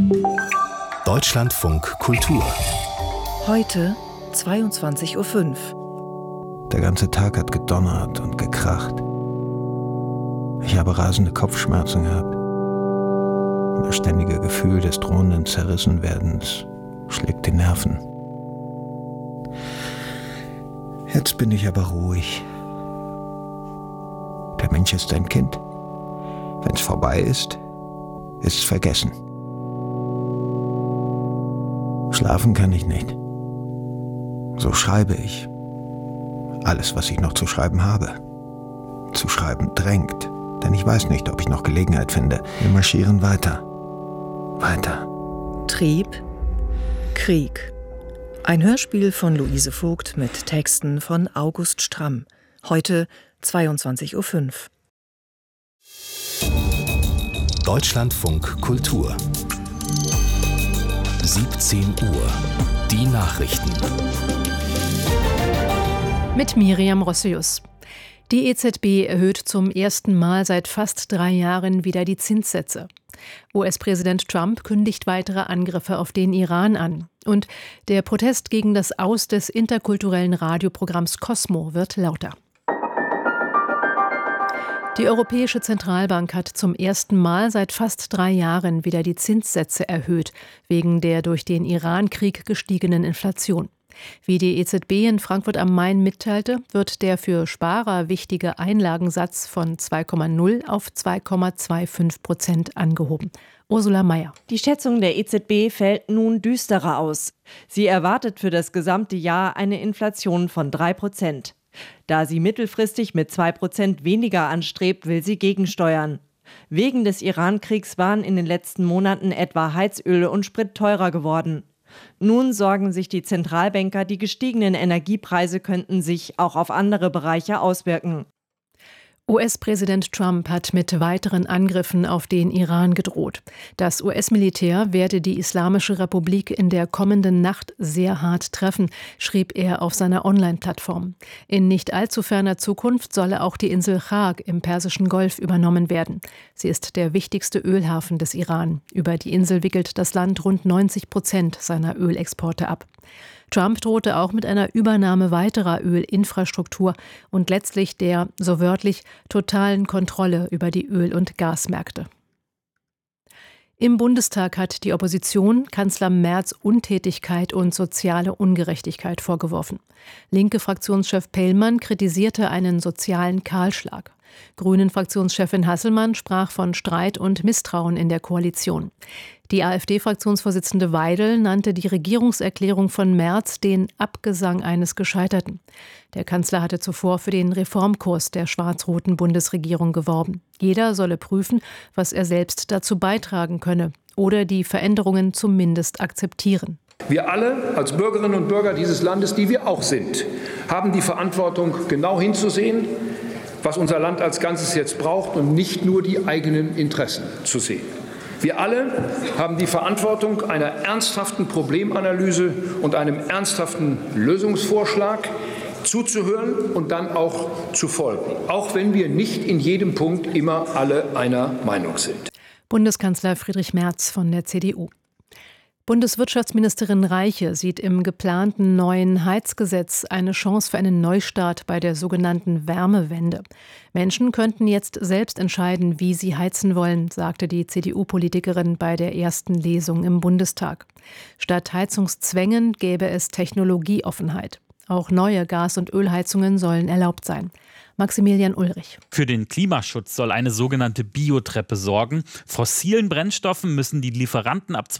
Deutschlandfunk Kultur. Heute 22:05 Uhr. Der ganze Tag hat gedonnert und gekracht. Ich habe rasende Kopfschmerzen gehabt. Und das ständige Gefühl des drohenden Zerrissenwerdens schlägt die Nerven. Jetzt bin ich aber ruhig. Der Mensch ist ein Kind. Wenn es vorbei ist, ist es vergessen. Schlafen kann ich nicht. So schreibe ich. Alles, was ich noch zu schreiben habe. Zu schreiben drängt, denn ich weiß nicht, ob ich noch Gelegenheit finde. Wir marschieren weiter. Weiter. Trieb, Krieg. Ein Hörspiel von Luise Vogt mit Texten von August Stramm. Heute 22:05 Uhr. Deutschlandfunk Kultur. 17 Uhr. Die Nachrichten. Mit Miriam Rossius. Die EZB erhöht zum ersten Mal seit fast 3 Jahren wieder die Zinssätze. US-Präsident Trump kündigt weitere Angriffe auf den Iran an. Und der Protest gegen das Aus des interkulturellen Radioprogramms Cosmo wird lauter. Die Europäische Zentralbank hat zum ersten Mal seit fast 3 Jahren wieder die Zinssätze erhöht, wegen der durch den Iran-Krieg gestiegenen Inflation. Wie die EZB in Frankfurt am Main mitteilte, wird der für Sparer wichtige Einlagensatz von 2,0 auf 2,25% angehoben. Ursula Mayer. Die Schätzung der EZB fällt nun düsterer aus. Sie erwartet für das gesamte Jahr eine Inflation von 3%. Da sie mittelfristig mit 2% weniger anstrebt, will sie gegensteuern. Wegen des Iran-Kriegs waren in den letzten Monaten etwa Heizöl und Sprit teurer geworden. Nun sorgen sich die Zentralbanker, die gestiegenen Energiepreise könnten sich auch auf andere Bereiche auswirken. US-Präsident Trump hat mit weiteren Angriffen auf den Iran gedroht. Das US-Militär werde die Islamische Republik in der kommenden Nacht sehr hart treffen, schrieb er auf seiner Online-Plattform. In nicht allzu ferner Zukunft solle auch die Insel Chag im Persischen Golf übernommen werden. Sie ist der wichtigste Ölhafen des Iran. Über die Insel wickelt das Land rund 90% seiner Ölexporte ab. Trump drohte auch mit einer Übernahme weiterer Ölinfrastruktur und letztlich der, so wörtlich, totalen Kontrolle über die Öl- und Gasmärkte. Im Bundestag hat die Opposition Kanzler Merz Untätigkeit und soziale Ungerechtigkeit vorgeworfen. Linke Fraktionschef Pellmann kritisierte einen sozialen Kahlschlag. Grünen-Fraktionschefin Hasselmann sprach von Streit und Misstrauen in der Koalition. Die AfD-Fraktionsvorsitzende Weidel nannte die Regierungserklärung von Merz den Abgesang eines Gescheiterten. Der Kanzler hatte zuvor für den Reformkurs der schwarz-roten Bundesregierung geworben. Jeder solle prüfen, was er selbst dazu beitragen könne oder die Veränderungen zumindest akzeptieren. Wir alle als Bürgerinnen und Bürger dieses Landes, die wir auch sind, haben die Verantwortung, genau hinzusehen, was unser Land als Ganzes jetzt braucht und nicht nur die eigenen Interessen zu sehen. Wir alle haben die Verantwortung einer ernsthaften Problemanalyse und einem ernsthaften Lösungsvorschlag zuzuhören und dann auch zu folgen, auch wenn wir nicht in jedem Punkt immer alle einer Meinung sind. Bundeskanzler Friedrich Merz von der CDU. Bundeswirtschaftsministerin Reiche sieht im geplanten neuen Heizgesetz eine Chance für einen Neustart bei der sogenannten Wärmewende. Menschen könnten jetzt selbst entscheiden, wie sie heizen wollen, sagte die CDU-Politikerin bei der ersten Lesung im Bundestag. Statt Heizungszwängen gäbe es Technologieoffenheit. Auch neue Gas- und Ölheizungen sollen erlaubt sein. Maximilian Ulrich. Für den Klimaschutz soll eine sogenannte Biotreppe sorgen. Fossilen Brennstoffen müssen die Lieferanten ab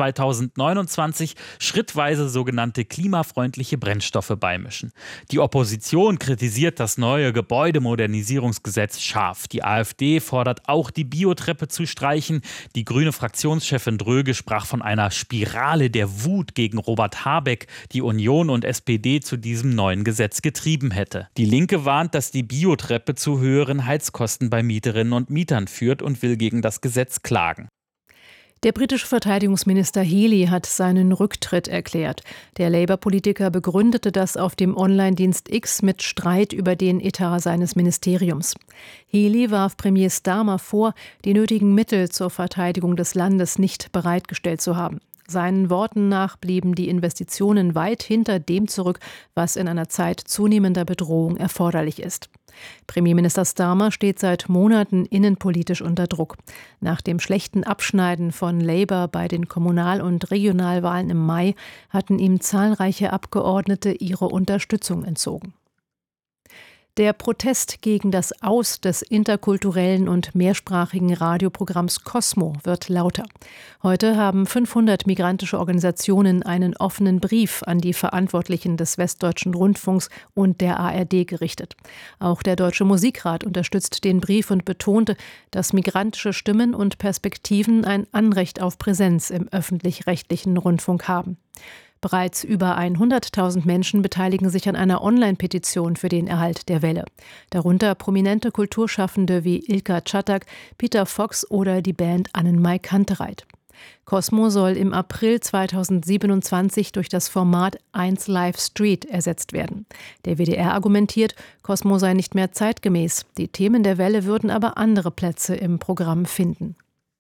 2029 schrittweise sogenannte klimafreundliche Brennstoffe beimischen. Die Opposition kritisiert das neue Gebäudemodernisierungsgesetz scharf. Die AfD fordert auch, die Biotreppe zu streichen. Die grüne Fraktionschefin Dröge sprach von einer Spirale der Wut gegen Robert Habeck, die Union und SPD zu diesem neuen Gesetz getrieben hätte. Die Linke warnt, dass die Biotreppe zu höheren Heizkosten bei Mieterinnen und Mietern führt und will gegen das Gesetz klagen. Der britische Verteidigungsminister Healey hat seinen Rücktritt erklärt. Der Labour-Politiker begründete das auf dem Online-Dienst X mit Streit über den Etat seines Ministeriums. Healey warf Premier Starmer vor, die nötigen Mittel zur Verteidigung des Landes nicht bereitgestellt zu haben. Seinen Worten nach blieben die Investitionen weit hinter dem zurück, was in einer Zeit zunehmender Bedrohung erforderlich ist. Premierminister Starmer steht seit Monaten innenpolitisch unter Druck. Nach dem schlechten Abschneiden von Labour bei den Kommunal- und Regionalwahlen im Mai hatten ihm zahlreiche Abgeordnete ihre Unterstützung entzogen. Der Protest gegen das Aus des interkulturellen und mehrsprachigen Radioprogramms Cosmo wird lauter. Heute haben 500 migrantische Organisationen einen offenen Brief an die Verantwortlichen des Westdeutschen Rundfunks und der ARD gerichtet. Auch der Deutsche Musikrat unterstützt den Brief und betonte, dass migrantische Stimmen und Perspektiven ein Anrecht auf Präsenz im öffentlich-rechtlichen Rundfunk haben. Bereits über 100.000 Menschen beteiligen sich an einer Online-Petition für den Erhalt der Welle. Darunter prominente Kulturschaffende wie Ilka Czatak, Peter Fox oder die Band Annenmai Kantereit. Cosmo soll im April 2027 durch das Format 1 Live Street ersetzt werden. Der WDR argumentiert, Cosmo sei nicht mehr zeitgemäß. Die Themen der Welle würden aber andere Plätze im Programm finden.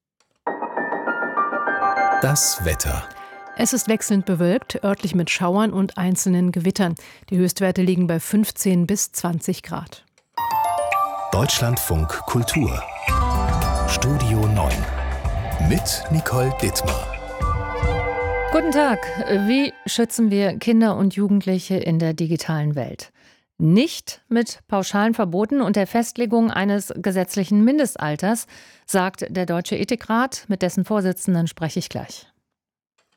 Das Wetter. Es ist wechselnd bewölkt, örtlich mit Schauern und einzelnen Gewittern. Die Höchstwerte liegen bei 15 bis 20 Grad. Deutschlandfunk Kultur. Studio 9. Mit Nicole Dittmar. Guten Tag. Wie schützen wir Kinder und Jugendliche in der digitalen Welt? Nicht mit pauschalen Verboten und der Festlegung eines gesetzlichen Mindestalters, sagt der Deutsche Ethikrat. Mit dessen Vorsitzenden spreche ich gleich.